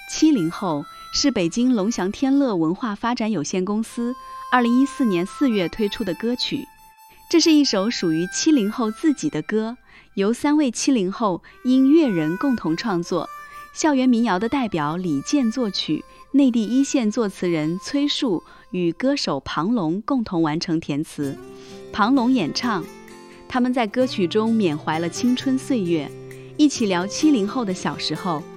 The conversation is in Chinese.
70后是北京龙翔天乐文化发展有限公司2014年4月推出的歌曲。这是一首属于70后自己的歌，由3位70后音乐人共同创作，校园民谣的代表李健作曲，内地一线作词人崔树与歌手庞龙共同完成填词，庞龙演唱。他们在歌曲中缅怀了青春岁月，一起聊70后的小时候，